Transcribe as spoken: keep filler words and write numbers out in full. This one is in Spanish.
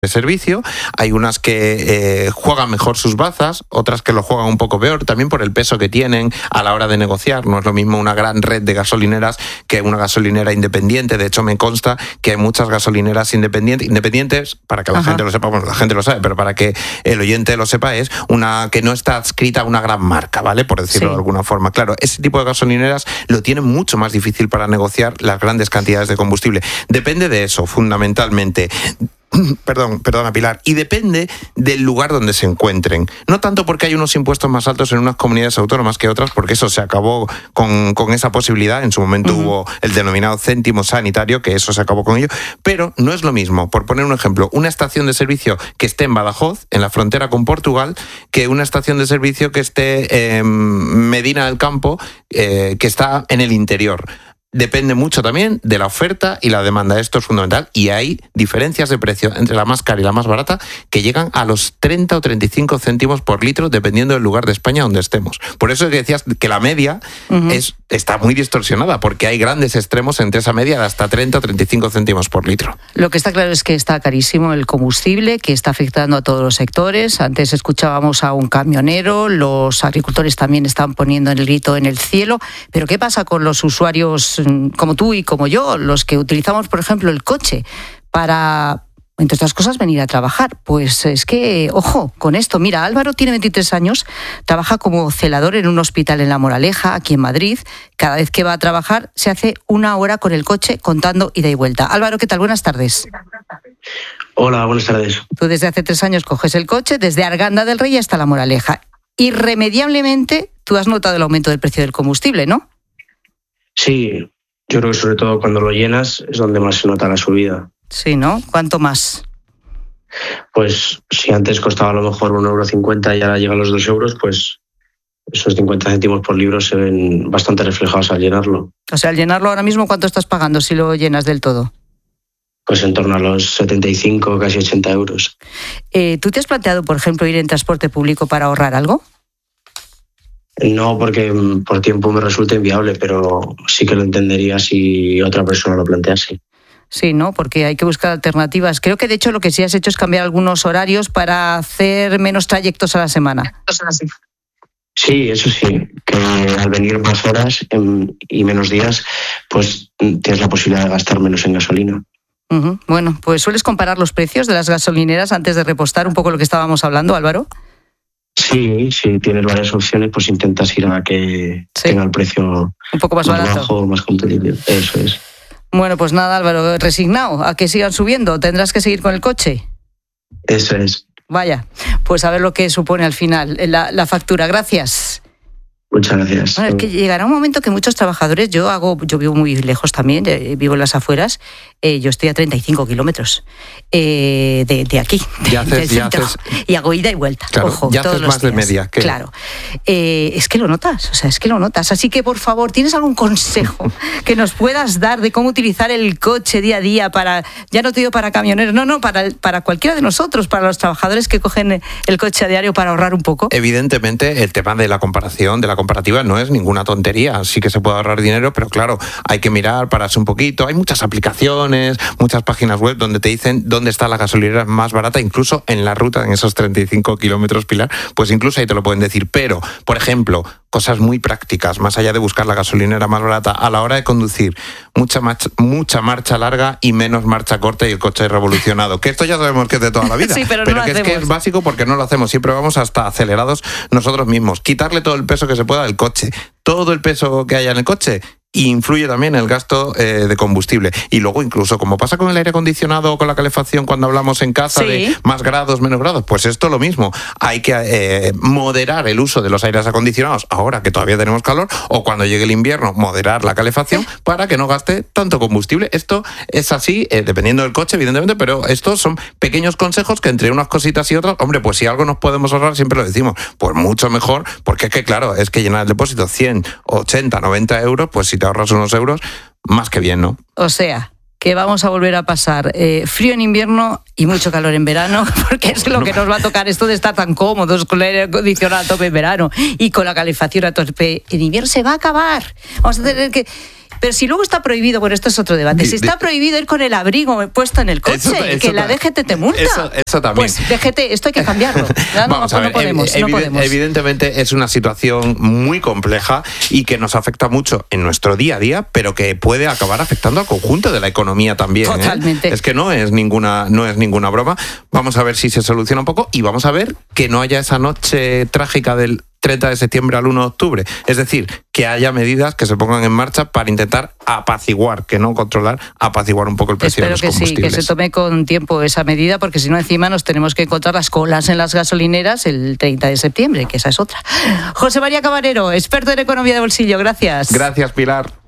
de servicio, hay unas que eh, juegan mejor sus bazas, otras que lo juegan un poco peor, también por el peso que tienen a la hora de negociar. No es lo mismo una gran red de gasolineras que una gasolinera independiente. De hecho, me consta que hay muchas gasolineras independientes, independientes, para que la Ajá. gente lo sepa, bueno, la gente lo sabe, pero para que el oyente lo sepa, es una que no está adscrita a una gran marca, ¿vale? Por decirlo Sí. de alguna forma. Claro, ese tipo de gasolineras lo tienen mucho más difícil para negociar las grandes cantidades de combustible. Depende de eso, fundamentalmente. Perdón, perdona Pilar, y depende del lugar donde se encuentren. No tanto porque hay unos impuestos más altos en unas comunidades autónomas que otras, porque eso se acabó con, con esa posibilidad. En su momento uh-huh. hubo el denominado céntimo sanitario, que eso se acabó con ello, pero no es lo mismo, por poner un ejemplo, una estación de servicio que esté en Badajoz, en la frontera con Portugal, que una estación de servicio que esté en Medina del Campo, eh, que está en el interior. Depende mucho también de la oferta y la demanda. Esto es fundamental y hay diferencias de precio entre la más cara y la más barata que llegan a los treinta o treinta y cinco céntimos por litro dependiendo del lugar de España donde estemos. Por eso es que decías que la media uh-huh. es, está muy distorsionada porque hay grandes extremos entre esa media de hasta treinta o treinta y cinco céntimos por litro. Lo que está claro es que está carísimo el combustible, que está afectando a todos los sectores. Antes escuchábamos a un camionero, los agricultores también están poniendo el grito en el cielo. Pero ¿qué pasa con los usuarios como tú y como yo, los que utilizamos, por ejemplo, el coche para, entre otras cosas, venir a trabajar? Pues es que, ojo, con esto. Mira, Álvaro tiene veintitrés años, trabaja como celador en un hospital en La Moraleja, aquí en Madrid. Cada vez que va a trabajar se hace una hora con el coche contando ida y vuelta. Álvaro, ¿qué tal? Buenas tardes. Hola, buenas tardes. Tú desde hace tres años coges el coche desde Arganda del Rey hasta La Moraleja. Irremediablemente tú has notado el aumento del precio del combustible, ¿no? Sí, yo creo que sobre todo cuando lo llenas es donde más se nota la subida. Sí, ¿no? ¿Cuánto más? Pues si antes costaba a lo mejor un euro cincuenta y ahora llega a los dos euros, pues esos cincuenta céntimos por libro se ven bastante reflejados al llenarlo. O sea, al llenarlo ahora mismo, ¿cuánto estás pagando si lo llenas del todo? Pues en torno a los setenta y cinco, casi ochenta euros. Eh, ¿Tú te has planteado, por ejemplo, ir en transporte público para ahorrar algo? No, porque por tiempo me resulta inviable, pero sí que lo entendería si otra persona lo plantease. Sí, ¿no? Porque hay que buscar alternativas. Creo que, de hecho, lo que sí has hecho es cambiar algunos horarios para hacer menos trayectos a la semana. Sí, eso sí, que al venir más horas y menos días, pues tienes la posibilidad de gastar menos en gasolina. Uh-huh. Bueno, pues ¿sueles comparar los precios de las gasolineras antes de repostar? Un poco lo que estábamos hablando, Álvaro. Sí, si tienes varias opciones, pues intentas ir a la que sí. tenga el precio un poco más, más barato, bajo, más competitivo. Eso es. Bueno, pues nada, Álvaro, resignado a que sigan subiendo. ¿Tendrás que seguir con el coche? Eso es. Vaya, pues a ver lo que supone al final la, la factura. Gracias. Muchas gracias. Bueno, es que llegará un momento que muchos trabajadores, yo hago, yo vivo muy lejos también, vivo en las afueras, eh, yo estoy a treinta y cinco kilómetros eh, de, de aquí, de, haces, del centro, haces, y hago ida y vuelta. Claro, Ojo, ya todos haces los más días. de media. ¿Qué? Claro, eh, es que lo notas, o sea, es que lo notas. Así que, por favor, ¿tienes algún consejo que nos puedas dar de cómo utilizar el coche día a día para, ya no te digo para camioneros, no, no, para, para cualquiera de nosotros, para los trabajadores que cogen el coche a diario para ahorrar un poco? Evidentemente, el tema de la comparación, de la comparativa, no es ni ninguna tontería, sí que se puede ahorrar dinero, pero claro, hay que mirar, pararse un poquito. Hay muchas aplicaciones, muchas páginas web donde te dicen dónde está la gasolinera más barata, incluso en la ruta, en esos treinta y cinco kilómetros, Pilar, pues incluso ahí te lo pueden decir. Pero, por ejemplo, cosas muy prácticas, más allá de buscar la gasolinera más barata, a la hora de conducir, mucha marcha, mucha marcha larga y menos marcha corta y el coche revolucionado. Que esto ya sabemos que es de toda la vida, sí, pero, pero no que hacemos. es que es básico porque no lo hacemos. Siempre vamos hasta acelerados nosotros mismos. Quitarle todo el peso que se pueda del coche. Todo el peso que haya en el coche influye también el gasto eh, de combustible. Y luego incluso, como pasa con el aire acondicionado o con la calefacción cuando hablamos en casa, sí, de más grados, menos grados, pues esto lo mismo. Hay que eh, moderar el uso de los aires acondicionados ahora que todavía tenemos calor, o cuando llegue el invierno, moderar la calefacción para que no gaste tanto combustible. Esto es así, eh, dependiendo del coche, evidentemente, pero estos son pequeños consejos que entre unas cositas y otras, hombre, pues si algo nos podemos ahorrar, siempre lo decimos, pues mucho mejor, porque es que claro, es que llenar el depósito cien, ochenta, noventa euros, pues si te ahorras unos euros, más que bien, ¿no? O sea, que vamos a volver a pasar eh, frío en invierno y mucho calor en verano, porque es lo que nos va a tocar, esto de estar tan cómodos con el aire acondicionado a tope en verano y con la calefacción a tope en invierno. Se va a acabar. Vamos a tener que Pero si luego está prohibido, bueno, esto es otro debate, si está prohibido ir con el abrigo puesto en el coche, eso, eso, que la D G T te multa. Eso, eso también. Pues D G T, esto hay que cambiarlo. Ya no, Vamos a ver, no podemos, ev- no podemos. Evidentemente es una situación muy compleja y que nos afecta mucho en nuestro día a día, pero que puede acabar afectando al conjunto de la economía también. Totalmente. ¿eh? Es que no es ninguna, no es ninguna broma. Vamos a ver si se soluciona un poco y vamos a ver que no haya esa noche trágica del treinta de septiembre al uno de octubre. Es decir, que haya medidas que se pongan en marcha para intentar apaciguar, que no controlar, apaciguar un poco el precio Espero de los combustibles. Espero que sí, que se tome con tiempo esa medida, porque si no encima nos tenemos que encontrar las colas en las gasolineras el treinta de septiembre, que esa es otra. José María Camarero, experto en economía de bolsillo, gracias. Gracias, Pilar.